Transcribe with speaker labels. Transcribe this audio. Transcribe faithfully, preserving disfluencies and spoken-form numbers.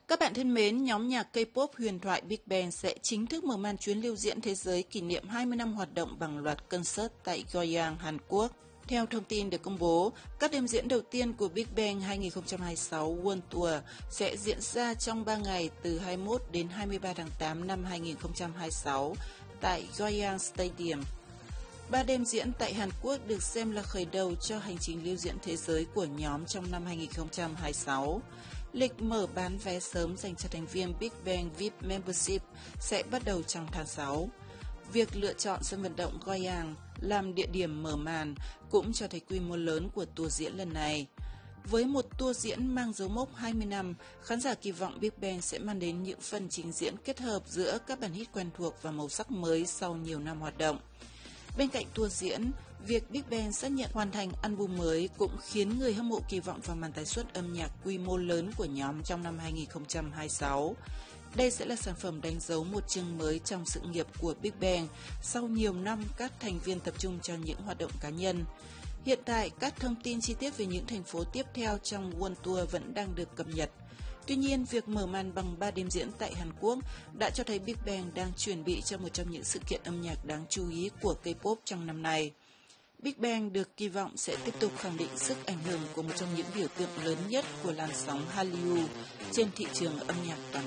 Speaker 1: Các bạn thân mến, nhóm nhạc K-pop huyền thoại Big Bang sẽ chính thức mở màn chuyến lưu diễn thế giới kỷ niệm hai mươi năm hoạt động bằng loạt concert tại Goyang, Hàn Quốc. Theo thông tin được công bố, các đêm diễn đầu tiên của Big Bang hai không hai sáu World Tour sẽ diễn ra trong ba ngày từ hai mươi mốt đến hai mươi ba tháng tám năm hai không hai sáu tại Goyang Stadium. Ba đêm diễn tại Hàn Quốc được xem là khởi đầu cho hành trình lưu diễn thế giới của nhóm trong năm hai không hai sáu. Lịch mở bán vé sớm dành cho thành viên Big Bang vi ai pi Membership sẽ bắt đầu trong tháng sáu. Việc lựa chọn sân vận động Goyang làm địa điểm mở màn cũng cho thấy quy mô lớn của tour diễn lần này. Với một tour diễn mang dấu mốc hai mươi năm, khán giả kỳ vọng Big Bang sẽ mang đến những phần trình diễn kết hợp giữa các bản hit quen thuộc và màu sắc mới sau nhiều năm hoạt động. Bên cạnh tour diễn, việc Big Bang xác nhận hoàn thành album mới cũng khiến người hâm mộ kỳ vọng vào màn tái xuất âm nhạc quy mô lớn của nhóm trong năm hai không hai sáu. Đây sẽ là sản phẩm đánh dấu một chương mới trong sự nghiệp của Big Bang sau nhiều năm các thành viên tập trung cho những hoạt động cá nhân. Hiện tại, các thông tin chi tiết về những thành phố tiếp theo trong World Tour vẫn đang được cập nhật. Tuy nhiên, việc mở màn bằng ba đêm diễn tại Hàn Quốc đã cho thấy Big Bang đang chuẩn bị cho một trong những sự kiện âm nhạc đáng chú ý của K-pop trong năm nay. Big Bang được kỳ vọng sẽ tiếp tục khẳng định sức ảnh hưởng của một trong những biểu tượng lớn nhất của làn sóng Hallyu trên thị trường âm nhạc toàn